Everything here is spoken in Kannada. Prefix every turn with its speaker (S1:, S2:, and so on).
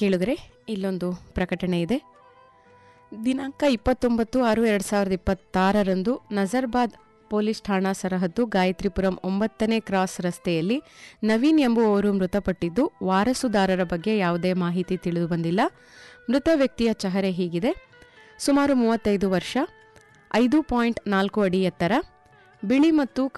S1: ಕೇಳಿದ್ರೆ ಇಲ್ಲೊಂದು ಪ್ರಕಟಣೆ ಇದೆ. ದಿನಾಂಕ 29/6/2026 ನಜರ್ಬಾದ್ ಪೊಲೀಸ್ ಠಾಣಾ ಸರಹದ್ದು ಗಾಯತ್ರಿಪುರಂ 9ನೇ ಕ್ರಾಸ್ ರಸ್ತೆಯಲ್ಲಿ ನವೀನ್ ಎಂಬುವವರು ಮೃತಪಟ್ಟಿದ್ದು, ವಾರಸುದಾರರ ಬಗ್ಗೆ ಯಾವುದೇ ಮಾಹಿತಿ ತಿಳಿದು ಬಂದಿಲ್ಲ. ಮೃತ ವ್ಯಕ್ತಿಯ ಚಹರೆ ಹೀಗಿದೆ: ಸುಮಾರು 35 ವರ್ಷ, 5.4 ಅಡಿ ಎತ್ತರ, ಬಿಳಿ ಮತ್ತು